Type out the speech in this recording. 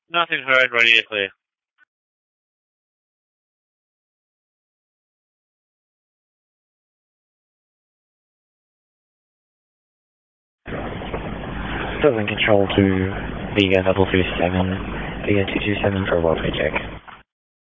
Nothing heard, ready to clear. Southern Control to Vega level 27, Vega 227 for a welfare check.